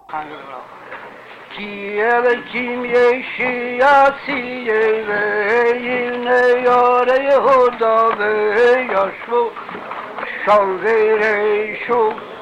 Kiel kim yeşiyasiye ve yine yare huda ve yaşvu şan vere şu